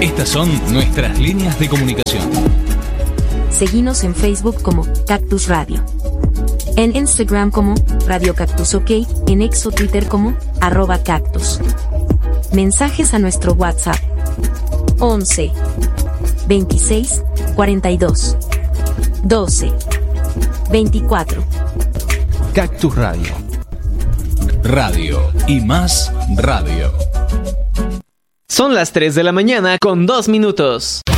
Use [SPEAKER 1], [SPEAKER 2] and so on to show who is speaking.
[SPEAKER 1] Estas son nuestras líneas de comunicación.
[SPEAKER 2] Seguinos en Facebook como Cactus Radio. En Instagram como Radio Cactus OK, en X o Twitter como @cactus. Mensajes a nuestro WhatsApp 11 26 42 12 24.
[SPEAKER 1] Cactus Radio. Radio y más radio.
[SPEAKER 3] Son las 3 de la mañana con 2 minutos.